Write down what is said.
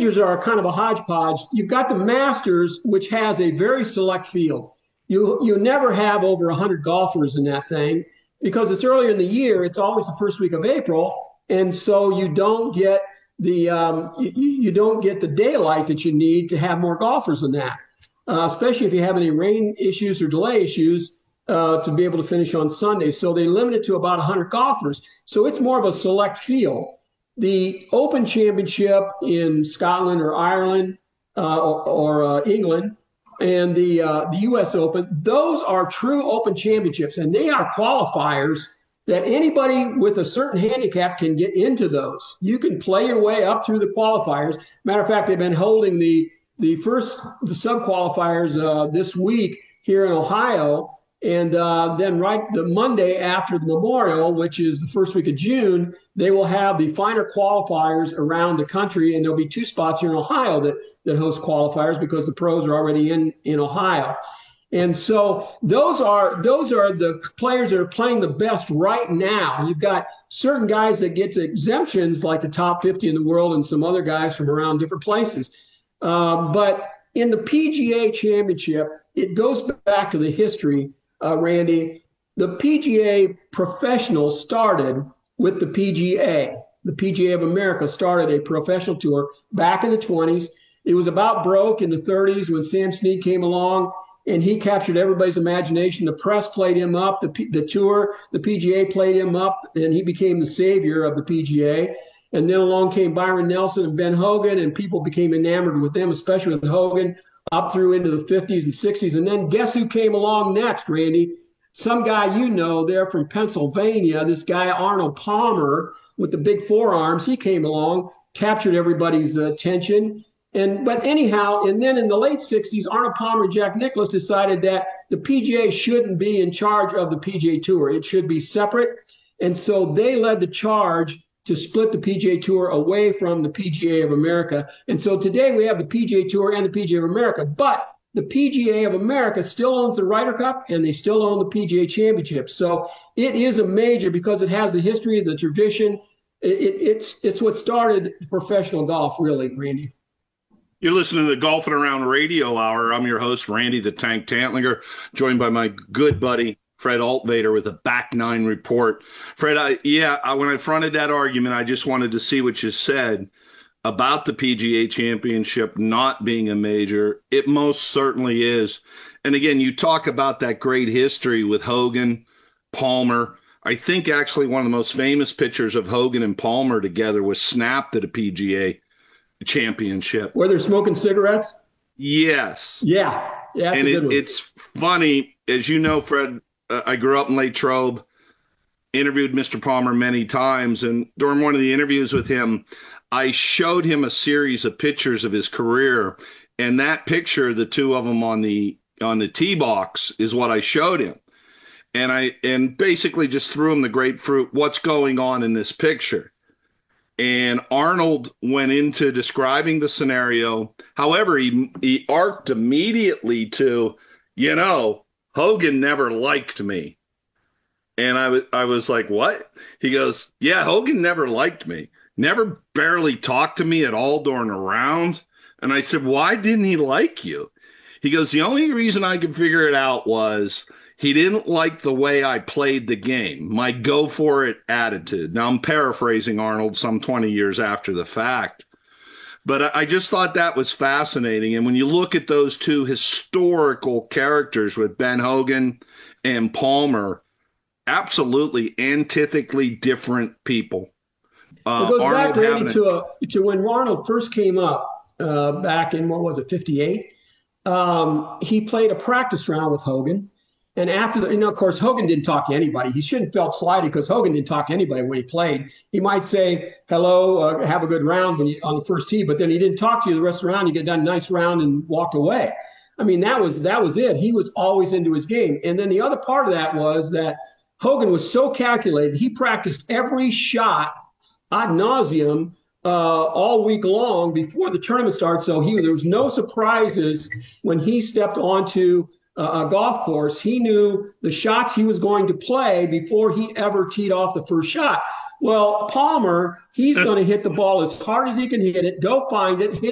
majors are kind of a hodgepodge. You've got the Masters, which has a very select field. You never have over 100 golfers in that thing because it's earlier in the year. It's always the first week of April, and so you don't get you don't get the daylight that you need to have more golfers than that. Especially if you have any rain issues or delay issues to be able to finish on Sunday. So they limit it to about 100 golfers. So it's more of a select field. The Open Championship in Scotland or Ireland or England and the U.S. Open, those are true Open Championships, and they are qualifiers that anybody with a certain handicap can get into those. You can play your way up through the qualifiers. Matter of fact, they've been holding the sub qualifiers this week here in Ohio. And then the Monday after the Memorial, which is the first week of June, they will have the finer qualifiers around the country. And there'll be 2 spots here in Ohio that host qualifiers because the pros are already in Ohio. And so those are the players that are playing the best right now. You've got certain guys that get exemptions like the top 50 in the world and some other guys from around different places. But in the PGA Championship, it goes back to the history, Randy. The PGA professionals started with the PGA. The PGA of America started a professional tour back in the 20s. It was about broke in the 30s when Sam Snead came along, and he captured everybody's imagination. The press played him up, the tour, the PGA played him up, and he became the savior of the PGA. And then along came Byron Nelson and Ben Hogan, and people became enamored with them, especially with Hogan, up through into the 50s and 60s. And then guess who came along next, Randy? Some guy you know there from Pennsylvania, this guy Arnold Palmer with the big forearms. He came along, captured everybody's attention. But anyhow, and then in the late 60s, Arnold Palmer and Jack Nicklaus decided that the PGA shouldn't be in charge of the PGA Tour. It should be separate. And so they led the charge to split the PGA Tour away from the PGA of America. And so today we have the PGA Tour and the PGA of America, but the PGA of America still owns the Ryder Cup and they still own the PGA Championship. So it is a major because it has the history, the tradition. It's what started professional golf, really, Randy. You're listening to the Golfing Around Radio Hour. I'm your host, Randy the Tank Tantlinger, joined by my good buddy, Fred Altvader, with a Back Nine report. Fred, when I fronted that argument, I just wanted to see what you said about the PGA Championship not being a major. It most certainly is. And again, you talk about that great history with Hogan, Palmer. I think actually one of the most famous pictures of Hogan and Palmer together was snapped at a PGA Championship. Where they're smoking cigarettes? Yes. Yeah. Yeah, and it's funny, as you know, Fred, I grew up in Latrobe, interviewed Mr. Palmer many times, and during one of the interviews with him, I showed him a series of pictures of his career, and that picture, the two of them on the tee box, is what I showed him. And basically just threw him the grapefruit, what's going on in this picture? And Arnold went into describing the scenario. However, he arced immediately to, Hogan never liked me. And I was like, what? He goes, yeah, Hogan never liked me. Never barely talked to me at all during a round. And I said, why didn't he like you? He goes, the only reason I could figure it out was he didn't like the way I played the game, my go-for-it attitude. Now, I'm paraphrasing Arnold some 20 years after the fact. But I just thought that was fascinating. And when you look at those two historical characters with Ben Hogan and Palmer, absolutely antithically different people. It goes back, Randy, to when Arnold first came up back in, 58? He played a practice round with Hogan. And after of course, Hogan didn't talk to anybody. He shouldn't have felt slighted because Hogan didn't talk to anybody when he played. He might say, hello, have a good round on the first tee, but then he didn't talk to you the rest of the round. You get done a nice round and walked away. I mean, that was it. He was always into his game. And then the other part of that was that Hogan was so calculated. He practiced every shot ad nauseum all week long before the tournament started. So there was no surprises when he stepped onto a golf course. He knew the shots he was going to play before he ever teed off the first shot. Well, Palmer, he's going to hit the ball as hard as he can hit it, go find it, hit